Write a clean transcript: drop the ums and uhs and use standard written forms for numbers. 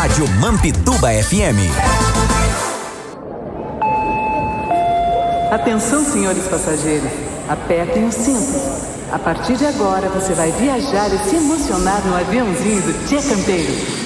Rádio Mampituba FM. Atenção, senhores passageiros. Apertem os cintos. A partir de agora, você vai viajar e se emocionar no aviãozinho do Tchê Campeiro.